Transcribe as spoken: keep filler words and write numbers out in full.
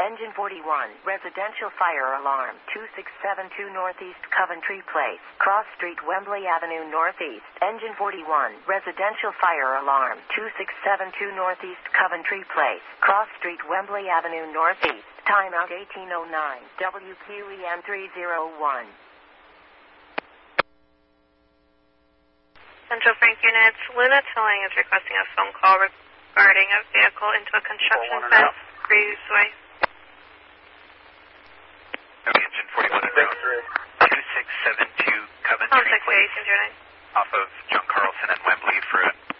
Engine forty-one, residential fire alarm, two six seven two Northeast Coventry Place, Cross Street, Wembley Avenue Northeast. Engine forty-one, residential fire alarm, two six seven two Northeast Coventry Place, Cross Street, Wembley Avenue Northeast. Timeout eighteen oh nine, W Q E M three oh one. Central Frank units, Luna Towing is requesting a phone call regarding a vehicle into a construction fence, breezeway. Engine forty-one and route two six seven two Coventry Place, off of John Carlson and Wembley for a